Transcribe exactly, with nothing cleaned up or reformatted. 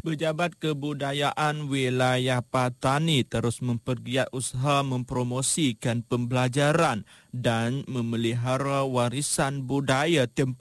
Pejabat Kebudayaan Wilayah Patani terus mempergiat usaha mempromosikan pembelajaran dan memelihara warisan budaya tempat